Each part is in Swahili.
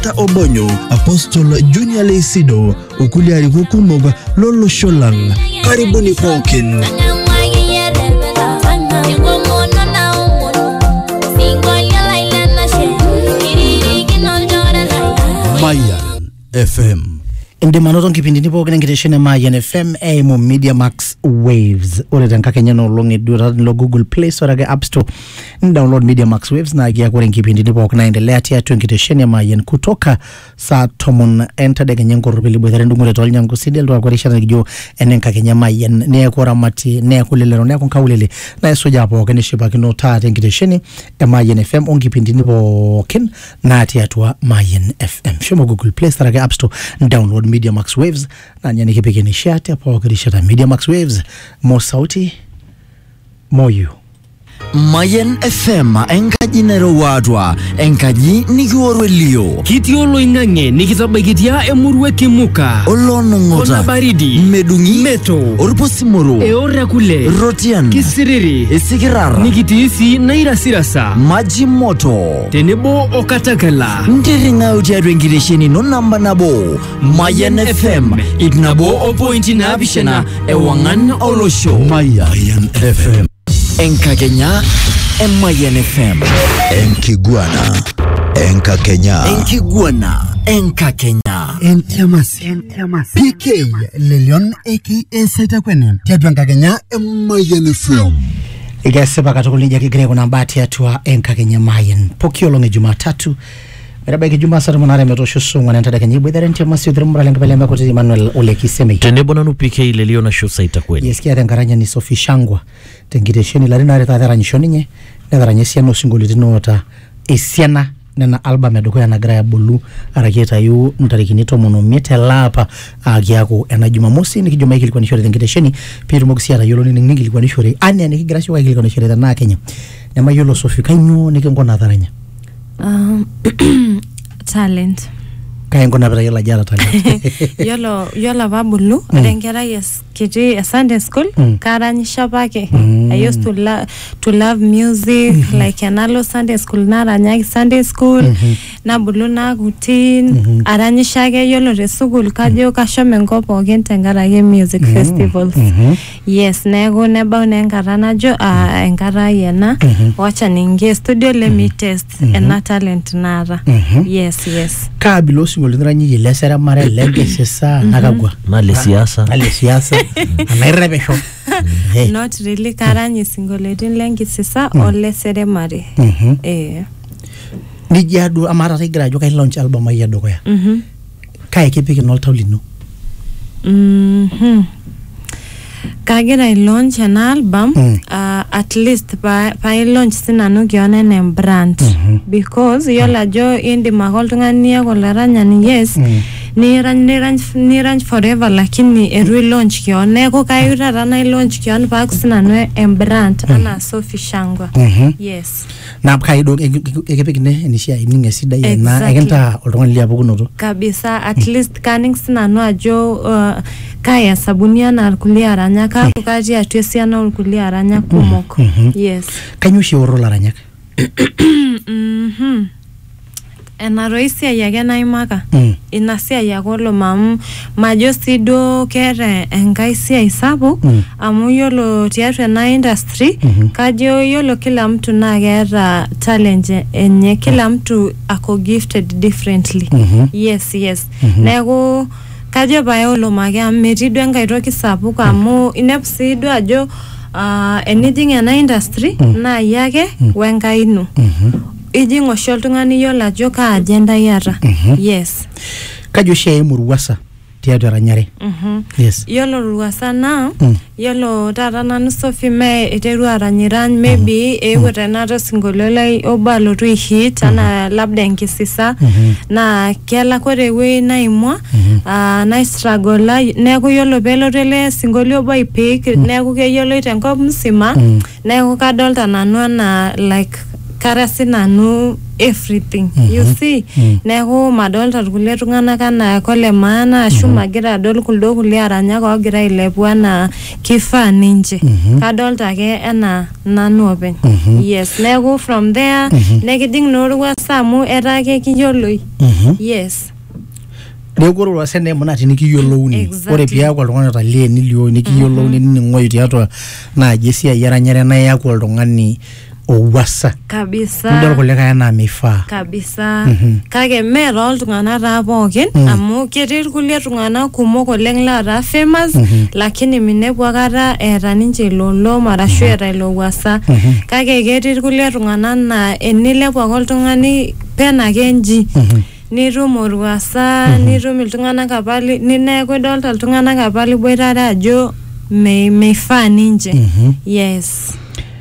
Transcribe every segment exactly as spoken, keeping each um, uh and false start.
Obonyo, Apostle Junior Leisido, Ukuliari Kukumoga, Lolo Sholang, Karibuni Pokin. Mayan F M. Indi manoton kipindi nipo kene kiteshene Mayan F M emo Media Max Waves. Ore tanka kenya no longi dura lo Google Play Store ke App Store. Download Media Max Waves na agia kore kipindi nipo kena endelea tia tu kiteshene Mayan kutoka sa tomon enta de kenya ngorubili bwethare ndungure tol nyangu sidel do akoresha na gijo enenka kenya Mayan ne kora mati ne kulelero ne konkaulele na soja po kene shiba kino ta kiteshene e Mayan F M on kipindi nipo ken na tia tu Mayan F M. Shomo Google Play Store ke App Store download Media Max Waves na nyani kipeke ni shati hapo wakirishata Media Max Waves mo sauti moyo Mayan F M enkaji nero wadwa enkaji nikiorwe liyo kiti olo ingange nikitabagitia emurwe kimuka olono ngota ona baridi medungi meto oruposimoro eora kule rotian kisiriri esikirara nikitiisi naira sirasa maji moto tenebo okatakala ndiringa utiadwe ngirisheni no namba nabo Mayan F M itnabo opointi na abishana ewangan olosho Mayan F M. Enka Kenya, Mayan F M. Enkiguana, Enka Kenya. Enkiguana, Enka Kenya. Entiamasi, Entiamasi. P K Lelion A K A Saita Kwenen. Tiatu Enka Kenya, Mayan F M. Igaseba katukulinja kigrego na mbati atua Enka Kenya Mayan. Pokio longe Jumatatu. Meraba iki juma sara monare metosho songa nanta daga nyibu idare ntia masi udare mura lenga pelemba kote Emmanuel Ole Kiseme. Tenebo nanu P K Lelio na show saita kweli. Yes kia tengaranya ni Sophie Shangwa. Tengire sheni larina areta adara nishoni nye. Nedara nyesi no singuli tino ota esiana nena album ya doko ya nagra ya bulu. Arakieta yu ntarikinito monomiete lapa agiago ena jumamosi. Niki juma ikilikuwa nishore tengire sheni. Piru mogisi ara yolo nini ngilikuwa nishore. Ane niki grasi wa ikilikuwa nishore tana Kenya. Nema yolo Sophie kanyo niki ngona adharanya. Um, talent. Kaya ngona bera yola jara talent. Yolo yola babulu. Mm. Rengera yes kiti a Sunday school. Mm. Kara nishapake. Mm. I used to love to love music. Mm-hmm. Like analo Sunday school na ranyagi Sunday school. Mm-hmm. Na bulu na gutin. Mm-hmm. Aranyishage yolo resugul kadio kashome ngopo gente ngara ye music mm-hmm. festivals. Mm-hmm. Yes nego neba nengara na jo a uh, ngara yena. Mm-hmm. Wacha ninge studio let me test mm-hmm. ena talent nara. Mm-hmm. Yes yes. Kabilo singoli nranyi yelesera mare legacy sa nakagwa. Mali siasa. Mali siasa. Anairebe show. Not really karanyi singoli din legacy sa ole sere mare. Mhm. Eh. Ni jadu amara tigra jo kai launch album ya doko ya. Mhm. Kai kepike nol tawlino. Mhm. Kagira I launch an album mm. uh, at least by by launch sina no giona nem brand mm-hmm. because yola jo indi maholtunga niya kolaranya ni yes mm. ni ran ni ran ni ran forever lakini every launch giona ko kayura rana launch giona back sina no em brand mm. ana Sophie Shangwa mm-hmm. yes na kai do ekepikine inisia ininga sida ya na egenta oltongani lia bukunoto kabisa at mm. least kaning sina no ajo uh, kaya sabunia na kulia aranyaka mm. kukaji atwesia na kulia aranya kumoko mm-hmm. yes kanyushi orola aranyaka mhm ena roisia yage na imaka mm. inasia yagolo mam majo sido kere engaisia isabu mm. amu yolo tiatu na industry mm-hmm. kajo yolo kila mtu na gera talent enye kila mtu ako gifted differently mm-hmm. yes yes mm-hmm. nego kaje bayolo maga metido ngaitoki sapuka amu inepsido ajo uh, anything in industry mm. na yake mm. wengainu mhm ijingo sholtungani yola joka agenda yara mm-hmm. yes kajo shey muruwasa tiado ranyare mhm yes yolo ruwasa na mm. yolo tarana no Sophie me eteru aranyiran maybe mm-hmm. e wetana singolola obalo tu hit mm-hmm. ana labda nkisisa mm-hmm. na kela kore we na imwa mm-hmm. uh, na struggle nego yolo belo tele singolio boy pick mm-hmm. nego ke yolo itenkop msima mm-hmm. nego kadolta na nona like kara sinanu everything Mhm. you see Mm. neeku madolta irkulie tung'anak anaa kole maana ashu magira adol kuldo kulie aranyak ogira ailepu anaa kifaa ninche Mhm. kadolta ake enaa nanu openy Mhm. yes neeku from there Mhm. nekijing noorwasa amu etaa ake kiyioloi Mhm. yes neeku ore orwasa naa embona tenikiyiolouni Exactly. ore piaku oltung'ani otalie nilio nikiyiolouni nining'oyu tiatua naaji esiai eranyare naa iyaku oltung'ani owuasa kabisa nidol kulikae enaa meifaa kabisa Mhm. kake mee tooltung'anak taa pookin Mm. amu ketii irkulie tung'anak kumok oleng laata famous Mhm. lakini minepu akata eeta ninche ilolom arashu eeta ilo wuasa Mhm. kake ketii irkulie tung'anak naa enilepu ake oltung'ani pena ake nji Mhm. nitum orwasa nitum iltung'anak apa li- nineeku idolta iltung'anak apa liboitare ajo mei- meifaa ninche Mhm. yes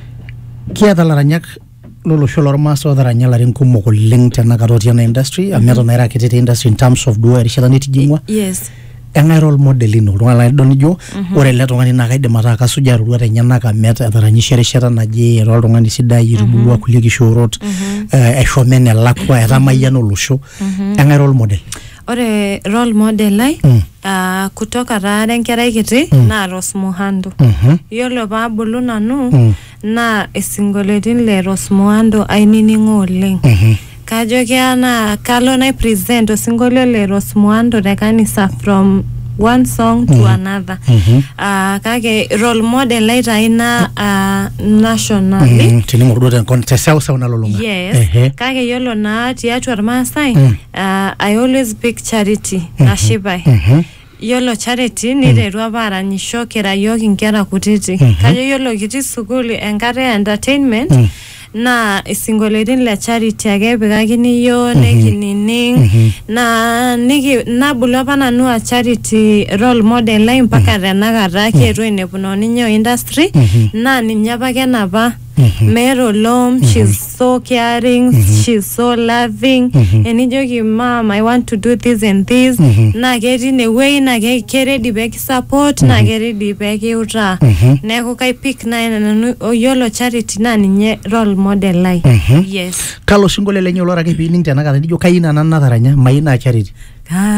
kiata laranyak lolosho lormaasai otaranya larin kumok oleng tenakata otii ena industry amu eton naira kiti te industry in terms of duo erishata nitijing'ua yes eng'ae role model ino oltung'ani laidol nijo ore ele tung'ani naa kaidim ataa kasujaa roruat enyenak amu eta- etaranyishe erishata naje etaa oltung'ani sidai etubulua kulie kishoorot eh, eshomo enelakwa etamayiana olosho eng'ae role model ore role model ai Mm. uh, kutoka taara enkerai kiti naa Rose Muhando Mhm. yiolo paabulu nanu Mm. naa isinkolioitin le Rose Muhando ainining'o oleng Mhm. kajo keya naa kalo nai present osinkolio le Rose Muhando te kanisa from one song to another Mhm. uh, kake role model ai taa ina uh, nationally Mhm. tening'or duo tenkon- teseuseu nalulung'a yes Ehe. kake yiolo naa tiatua irmaasai Mm. uh, I always pick charity nashipai Mhm. yiolo charity niteru apa aranyisho kira yiok inkera kutiti kajo yiolo kitii sukuul enkata e entertainment Mm. naa isinkolioitin le charity ake epikakini yiok nekinining naa niki nabulu apa nanu a charity role model ai mpaka tenakata kietuo ainepuno ninye o industry naa ninye apa kenapa meeta olom she's so caring she's so loving enijoki mom I want to do this and this naa ketii inewueji naa ke- keredi pekisupport naa keredi pekiutaa neeku kaipik nai nanu o yiolo charity naa ninye role model ai yes kalo sinkolio lenye olorake piining tenakata nijo kai ina nanu nataranya maina charity Ka